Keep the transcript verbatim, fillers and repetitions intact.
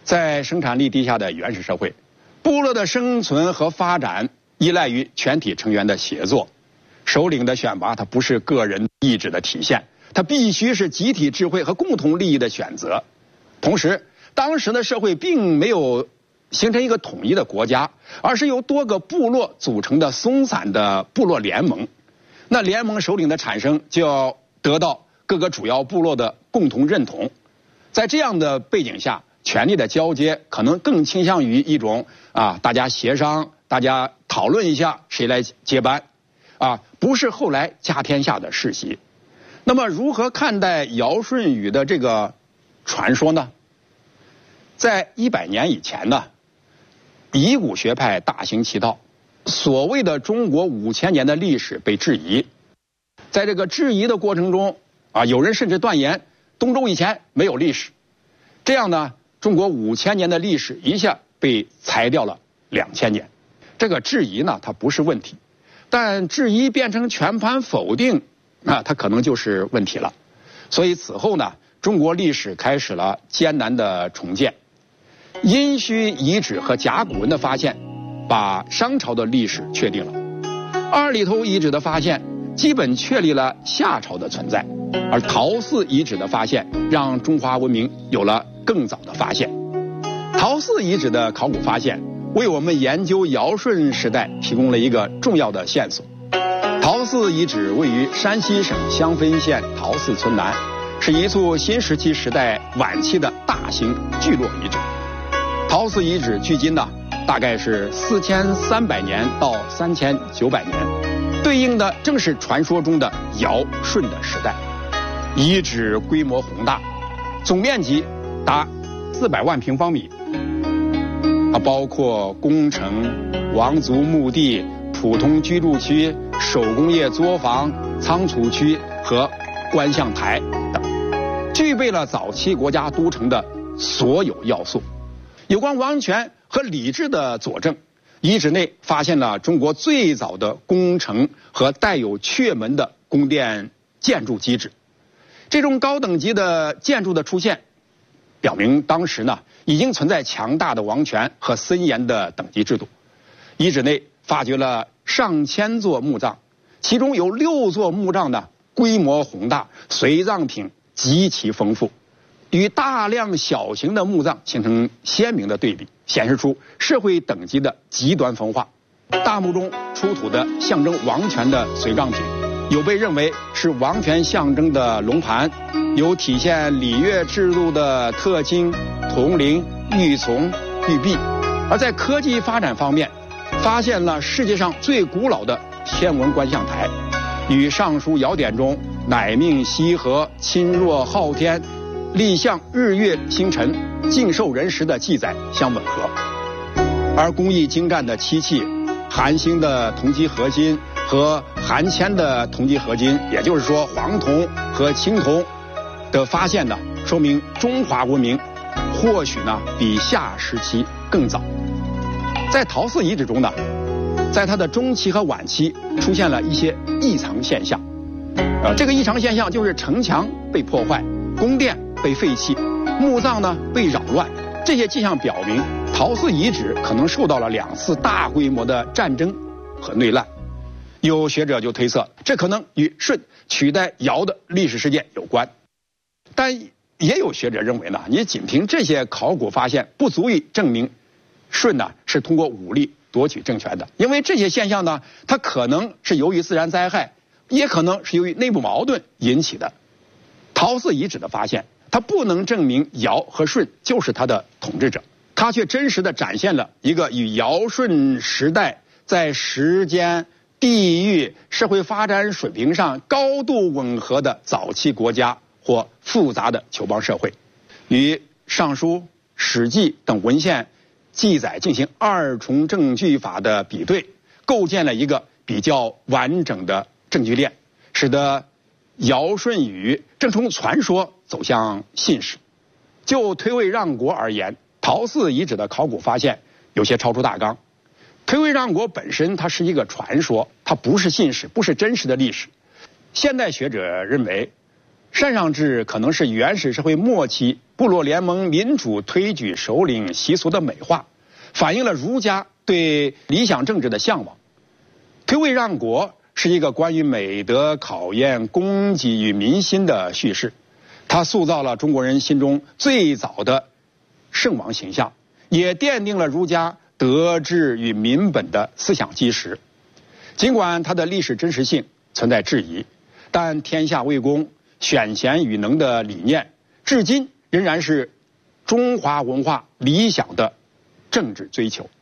在生产力低下的原始社会，部落的生存和发展依赖于全体成员的协作。首领的选拔，它不是个人意志的体现，它必须是集体智慧和共同利益的选择。同时，当时的社会并没有形成一个统一的国家，而是由多个部落组成的松散的部落联盟。那联盟首领的产生，就要得到各个主要部落的共同认同。在这样的背景下，权力的交接可能更倾向于一种啊，大家协商，大家讨论一下谁来接班，啊，不是后来家天下的世袭。那么，如何看待尧舜禹的这个传说呢？在一百年以前呢，夷古学派大行其道，所谓的中国五千年的历史被质疑。在这个质疑的过程中，啊，有人甚至断言东周以前没有历史。这样呢，中国五千年的历史一下被裁掉了两千年。这个质疑呢，它不是问题，但质疑变成全盘否定，那它可能就是问题了。所以此后呢，中国历史开始了艰难的重建。殷墟遗址和甲骨文的发现，把商朝的历史确定了。二里头遗址的发现，基本确立了夏朝的存在。而陶寺遗址的发现，让中华文明有了更早的发现。陶寺遗址的考古发现，为我们研究尧舜时代提供了一个重要的线索。陶寺遗址位于山西省襄汾县陶寺村南，是一处新石器时代晚期的大型聚落遗址。陶寺遗址距今呢，大概是四千三百年到三千九百年，对应的正是传说中的尧舜的时代。遗址规模宏大，总面积达四百万平方米，它包括宫城、王族墓地、普通居住区、手工业作坊、仓储区和观象台等，具备了早期国家都城的所有要素。有关王权和礼制的佐证，遗址内发现了中国最早的宫城和带有阙门的宫殿建筑基址。这种高等级的建筑的出现，表明当时呢已经存在强大的王权和森严的等级制度。遗址内发掘了上千座墓葬，其中有六座墓葬呢规模宏大，随葬品极其丰富，与大量小型的墓葬形成鲜明的对比，显示出社会等级的极端分化。大墓中出土的象征王权的随葬品，有被认为是王权象征的龙盘，有体现礼乐制度的特金、铜铃、玉琮、玉璧。而在科技发展方面，发现了世界上最古老的天文观象台，与《尚书尧典》中乃命羲和、亲若昊天、立象日月星辰、敬受人时的记载相吻合。而工艺精湛的漆器、韩星的铜基合金和韩铅的铜基合金，也就是说黄铜和青铜的发现呢，说明中华文明或许呢比夏时期更早。在陶寺遗址中呢，在它的中期和晚期出现了一些异常现象。呃，这个异常现象就是城墙被破坏，宫殿被废弃，墓葬呢被扰乱。这些迹象表明，陶寺遗址可能受到了两次大规模的战争和内乱。有学者就推测，这可能与舜取代尧的历史事件有关。但也有学者认为呢，你仅凭这些考古发现不足以证明舜呢是通过武力夺取政权的，因为这些现象呢，它可能是由于自然灾害，也可能是由于内部矛盾引起的。陶寺遗址的发现，它不能证明尧和舜就是他的统治者，它却真实地展现了一个与尧舜时代在时间、地域、社会发展水平上高度吻合的早期国家或复杂的酋邦社会，与《尚书》《史记》等文献记载进行二重证据法的比对，构建了一个比较完整的证据链，使得尧舜禹正从传说走向信史。就推位让国而言，陶寺遗址的考古发现有些超出大纲。推位让国本身它是一个传说，它不是信史，不是真实的历史。现代学者认为， 禅让制可能是原始社会末期部落联盟民主推举首领习俗的美化，反映了儒家对理想政治的向往。推位让国是一个关于美德考验功绩与民心的叙事，它塑造了中国人心中最早的圣王形象，也奠定了儒家德治与民本的思想基石。尽管它的历史真实性存在质疑，但天下为公、选贤与能的理念，至今仍然是中华文化理想的政治追求。